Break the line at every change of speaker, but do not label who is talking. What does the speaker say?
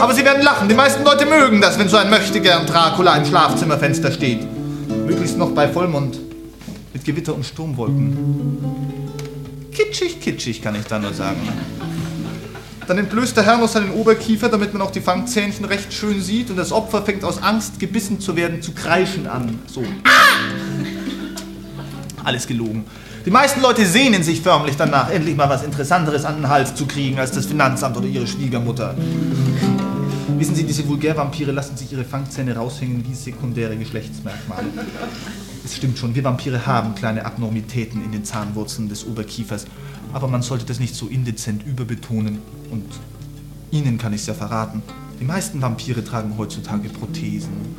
Aber Sie werden lachen. Die meisten Leute mögen das, wenn so ein Möchtegern Dracula im Schlafzimmerfenster steht. Möglichst noch bei Vollmond. Mit Gewitter und Sturmwolken. Kitschig, kitschig, kann ich da nur sagen. Dann entblößt der Herr noch seinen Oberkiefer, damit man auch die Fangzähnchen recht schön sieht. Und das Opfer fängt aus Angst, gebissen zu werden, zu kreischen an. So. Alles gelogen. Die meisten Leute sehnen sich förmlich danach, endlich mal was Interessanteres an den Hals zu kriegen als das Finanzamt oder ihre Schwiegermutter. Wissen Sie, diese Vulgärvampire lassen sich ihre Fangzähne raushängen wie sekundäre Geschlechtsmerkmale. Es stimmt schon, wir Vampire haben kleine Abnormitäten in den Zahnwurzeln des Oberkiefers, aber man sollte das nicht so indezent überbetonen. Und Ihnen kann ich es ja verraten. Die meisten Vampire tragen heutzutage Prothesen.